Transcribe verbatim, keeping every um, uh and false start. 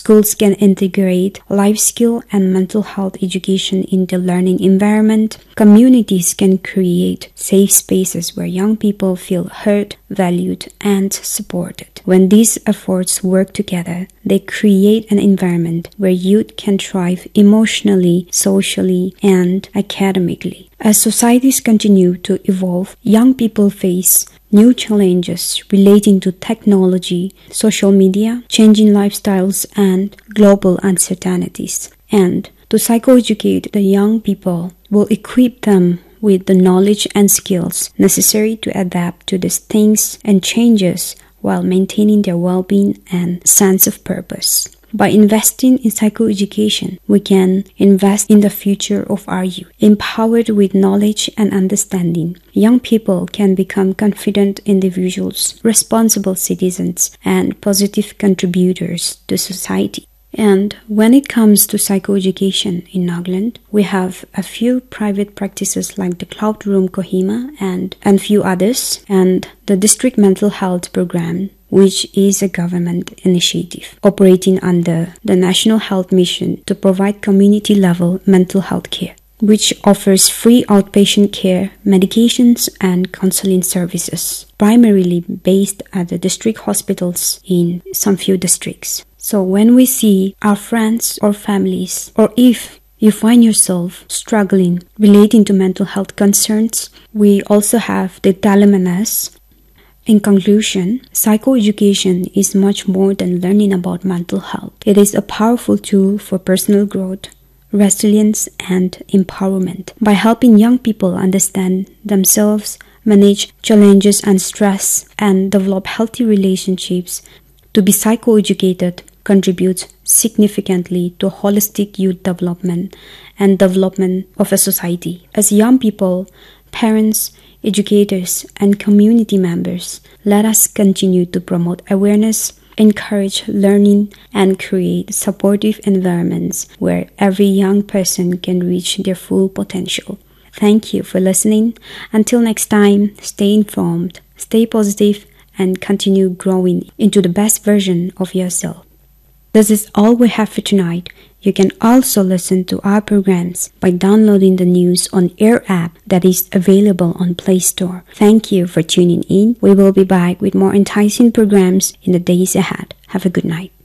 Schools can integrate life skill and mental health education in the learning environment. Communities can create safe spaces where young people feel heard, valued, and supported. When these efforts work together, they create an environment where youth can thrive emotionally, socially, and academically. As societies continue to evolve, young people face new challenges relating to technology, social media, changing lifestyles, and global uncertainties. And to psychoeducate the young people will equip them with the knowledge and skills necessary to adapt to these things and changes while maintaining their well-being and sense of purpose. By investing in psychoeducation, we can invest in the future of our youth. Empowered with knowledge and understanding, young people can become confident individuals, responsible citizens, and positive contributors to society. And when it comes to psychoeducation in Nagaland, we have a few private practices like the Cloud Room Kohima and a few others, and the District Mental Health Program, which is a government initiative operating under the National Health Mission to provide community-level mental health care, which offers free outpatient care, medications, and counseling services, primarily based at the district hospitals in some few districts. So when we see our friends or families, or if you find yourself struggling relating to mental health concerns, we also have the Talamanas. In conclusion, psychoeducation is much more than learning about mental health. It is a powerful tool for personal growth, resilience, and empowerment. By helping young people understand themselves, manage challenges and stress, and develop healthy relationships, to be psychoeducated contributes significantly to holistic youth development and development of a society. As young people, parents, educators, and community members, let us continue to promote awareness, encourage learning, and create supportive environments where every young person can reach their full potential. Thank you for listening. Until next time, stay informed, stay positive, and continue growing into the best version of yourself. This is all we have for tonight. You can also listen to our programs by downloading the News on Air app that is available on Play Store. Thank you for tuning in. We will be back with more enticing programs in the days ahead. Have a good night.